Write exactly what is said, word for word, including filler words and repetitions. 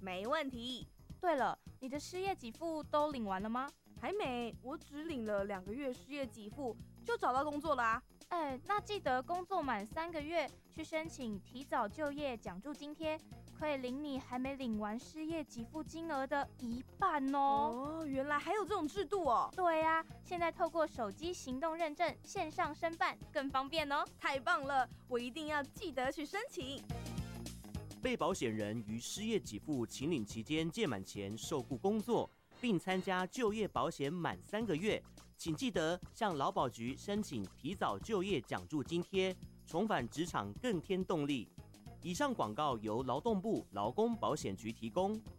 没问题。 对了，你的失业给付都领完了吗？ 还没，我只领了两个月失业给付，就找到工作啦、啊。 哎，那记得工作满三个月去申请提早就业奖助津贴，可以领你还没领完失业给付金额的一半哦。 哦，原来还有这种制度哦。 对啊，现在透过手机行动认证线上申办更方便哦。 太棒了，我一定要记得去申请。 被保险人于失业给付请领期间届满前受雇工作，并参加就业保险满三个月，请记得向劳保局申请提早就业奖助津贴，重返职场更添动力。以上广告由劳动部劳工保险局提供。